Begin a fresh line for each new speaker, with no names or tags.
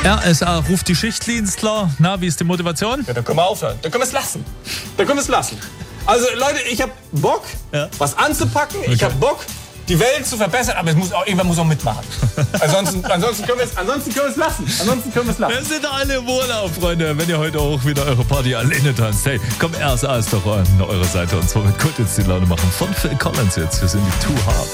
RSA ruft die Schichtdienstler. Na, wie ist die Motivation?
Ja, dann können wir aufhören. Dann können wir es lassen. Also Leute, ich habe Bock, was anzupacken. Okay. Ich habe Bock, die Welt zu verbessern. Aber irgendwann muss auch mitmachen. Ansonsten können wir es lassen.
Wir sind alle im Urlaub, Freunde. Wenn ihr heute auch wieder eure Party alleine tanzt. Hey, komm, RSA ist doch an eurer Seite. Und zwar mit Kult ins die Laune machen von Phil Collins jetzt. Wir sind die Two Hearts.